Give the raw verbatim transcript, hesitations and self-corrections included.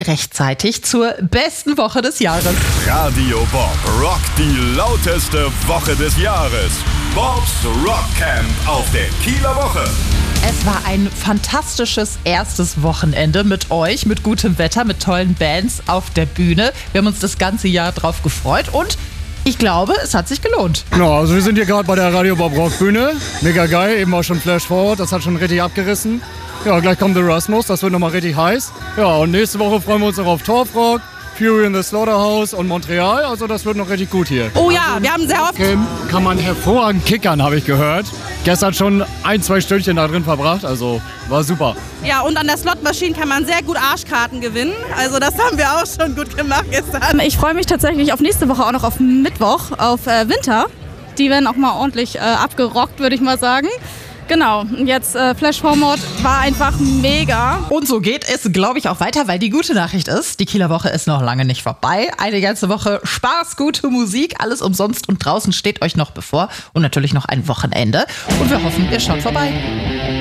rechtzeitig zur besten Woche des Jahres. Radio Bob rockt die lauteste Woche des Jahres. Bobs Rockcamp auf der Kieler Woche. Es war ein fantastisches erstes Wochenende mit euch, mit gutem Wetter, mit tollen Bands auf der Bühne. Wir haben uns das ganze Jahr drauf gefreut und ich glaube, es hat sich gelohnt. Ja, also wir sind hier gerade bei der Radio Bob Rock Bühne. Mega geil, eben auch schon Flash Forward, das hat schon richtig abgerissen. Ja, gleich kommt The Rasmus, das wird nochmal richtig heiß. Ja, und nächste Woche freuen wir uns noch auf Torfrock, Fury in the Slaughterhouse und Montreal. Also das wird noch richtig gut hier. Oh ja, wir haben sehr oft... Camp kann man hervorragend kickern, habe ich gehört. Gestern schon ein, zwei Stündchen da drin verbracht, also war super. Ja, und an der Slot-Maschine kann man sehr gut Arschkarten gewinnen. Also das haben wir auch schon gut gemacht gestern. Ich freue mich tatsächlich auf nächste Woche, auch noch auf Mittwoch, auf äh, Winter. Die werden auch mal ordentlich äh, abgerockt, würde ich mal sagen. Genau, und jetzt äh, Flash Forward war einfach mega. Und so geht es, glaube ich, auch weiter, weil die gute Nachricht ist, die Kieler Woche ist noch lange nicht vorbei. Eine ganze Woche Spaß, gute Musik, alles umsonst und draußen steht euch noch bevor. Und natürlich noch ein Wochenende. Und wir hoffen, ihr schaut vorbei.